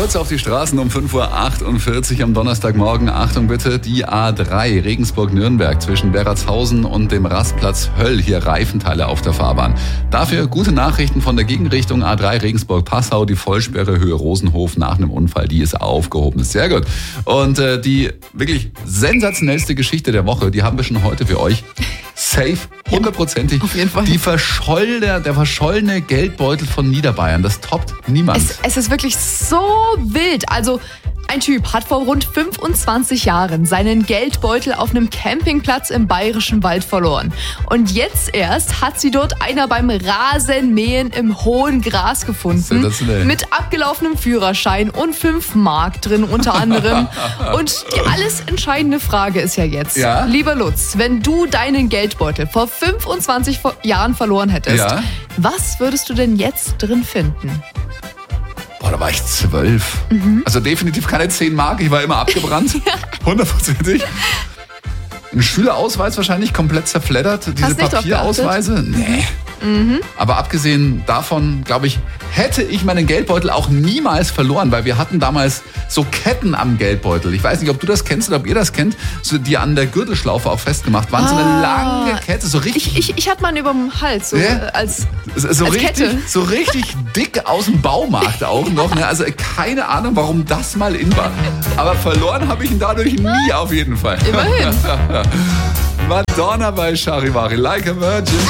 Kurz auf die Straßen um 5.48 Uhr am Donnerstagmorgen. Achtung bitte, die A3 Regensburg-Nürnberg zwischen Berratshausen und dem Rastplatz Höll. Hier Reifenteile auf der Fahrbahn. Dafür gute Nachrichten von der Gegenrichtung A3 Regensburg-Passau. Die Vollsperre Höhe Rosenhof nach einem Unfall, die ist aufgehoben. Sehr gut. Und die wirklich sensationellste Geschichte der Woche, die haben wir schon heute für euch. Safe, 100%ig. Auf jeden Fall. Der verschollene Geldbeutel von Niederbayern, das toppt niemand. Es ist wirklich so wild. Also ein Typ hat vor rund 25 Jahren seinen Geldbeutel auf einem Campingplatz im Bayerischen Wald verloren. Und jetzt erst hat sie dort einer beim Rasenmähen im hohen Gras gefunden. Mit abgelaufenem Führerschein und 5 Mark drin unter anderem. Und die alles entscheidende Frage ist ja jetzt, lieber Lutz, wenn du deinen Geldbeutel vor 25 Jahren verloren hättest, was würdest du denn jetzt drin finden? Boah, da war ich 12. Also definitiv keine 10 Mark, ich war immer abgebrannt. 100%. Ein Schülerausweis wahrscheinlich komplett zerfleddert. Diese Papierausweise? Nee. Aber abgesehen davon, glaube ich, hätte ich meinen Geldbeutel auch niemals verloren, weil wir hatten damals so Ketten am Geldbeutel. Ich weiß nicht, ob du das kennst oder ob ihr das kennt, so, die an der Gürtelschlaufe auch festgemacht waren. So eine lange Kette, so richtig. Ich hatte mal über dem Hals, so als richtig, Kette. So richtig dick aus dem Baumarkt auch noch. Ne? Also keine Ahnung, warum das mal in war. Aber verloren habe ich ihn dadurch nie, auf jeden Fall. Immerhin. Madonna bei Charivari, Like a Virgin.